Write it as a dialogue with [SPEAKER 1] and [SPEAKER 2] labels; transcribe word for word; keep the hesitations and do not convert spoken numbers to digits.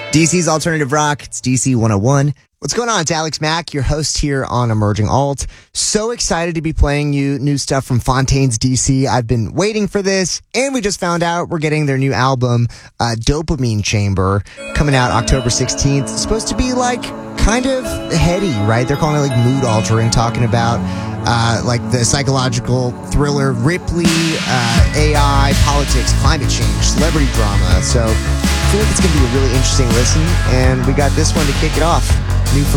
[SPEAKER 1] D C's Alternative Rock. It's D C one oh one. What's going on? It's Alex Mack, your host here on Emerging Alt. So excited to be playing you new stuff from Fontaines D C. I've been waiting for this, and we just found out we're getting their new album, uh, Dopamine Chamber, coming out October sixteenth. It's supposed to be like kind of heady, right? They're calling it like mood altering, talking about uh, like the psychological thriller Ripley, uh, A I, politics, climate change, celebrity drama. So I feel like it's going to be a really interesting listen, and we got this one to kick it off.